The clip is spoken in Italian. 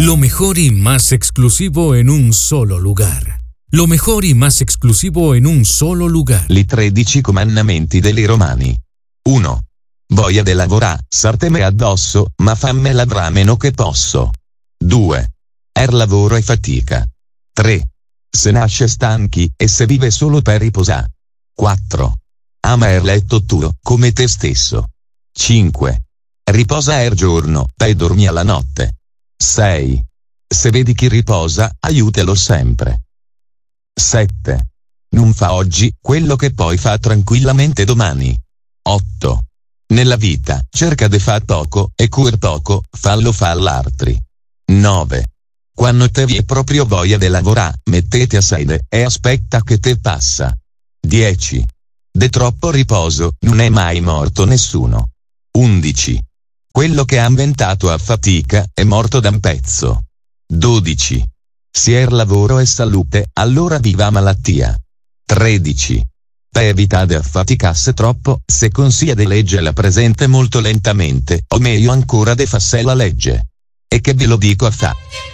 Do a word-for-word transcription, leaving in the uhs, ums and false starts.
Lo mejor y más exclusivo en un solo lugar. Lo mejor y más exclusivo en un solo lugar. I tredici comandamenti dei Romani. uno. Voglia de lavorà, sarteme addosso, ma famme ladrà meno che posso. due. Er lavoro e fatica. tre. Se nasce stanchi, e se vive solo per riposà. quattro. Ama er letto tuo, come te stesso. cinque. Riposa er giorno, e dormi alla notte. sei. Se vedi chi riposa, aiutalo sempre. sette. Non fa oggi quello che poi fa tranquillamente domani. otto. Nella vita, cerca de fa poco, e cur poco, fallo fa all'altri. nove. Quando te vi è proprio voglia de lavorà, mettete a sede, e aspetta che te passa. dieci. De troppo riposo, non è mai morto nessuno. undici. Quello che ha inventato a fatica, è morto da un pezzo. dodici. Se er lavoro e salute, allora viva malattia. tredici. Per evitare di affaticasse troppo, se consiglia di legge la presente molto lentamente, o meglio ancora de fasse la legge. E che ve lo dico a fa.